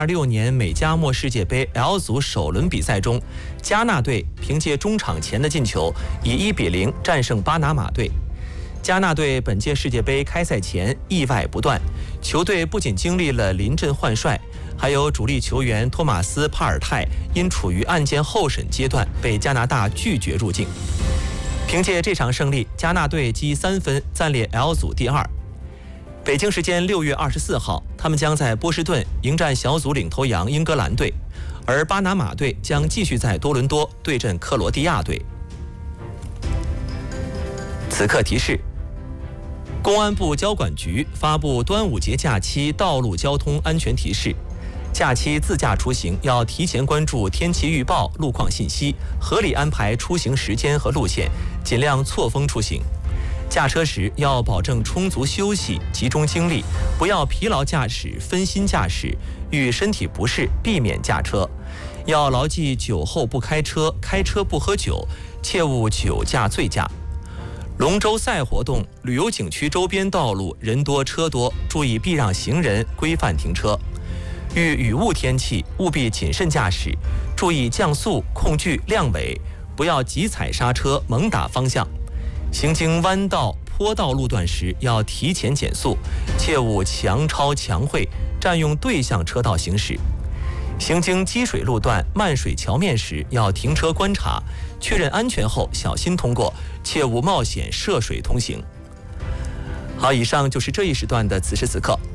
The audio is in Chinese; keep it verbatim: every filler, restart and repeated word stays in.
二零二六年美加墨世界杯 L 组首轮比赛中，加纳队凭借中场前的进球，以一比零战胜巴拿马队。加纳队本届世界杯开赛前意外不断，球队不仅经历了临阵换帅，还有主力球员托马斯·帕尔泰因处于案件候审阶段被加拿大拒绝入境。凭借这场胜利，加纳队积三分，暂列 L 组第二。北京时间六月二十四号，他们将在波士顿迎战小组领头羊英格兰队，而巴拿马队将继续在多伦多对阵克罗地亚队。此刻提示：公安部交管局发布端午节假期道路交通安全提示，假期自驾出行要提前关注天气预报、路况信息，合理安排出行时间和路线，尽量错峰出行。驾车时要保证充足休息，集中精力，不要疲劳驾驶、分心驾驶，遇身体不适避免驾车。要牢记酒后不开车，开车不喝酒，切勿酒驾醉驾。龙舟赛活动，旅游景区周边道路人多车多，注意避让行人，规范停车。遇雨雾天气，务必谨慎驾驶，注意降速、控距、亮尾，不要急踩刹车、猛打方向。行经弯道、坡道路段时，要提前减速，切勿强超强会，占用对向车道行驶。行经积水路段、漫水桥面时，要停车观察，确认安全后小心通过，切勿冒险涉水通行。好，以上就是这一时段的此时此刻。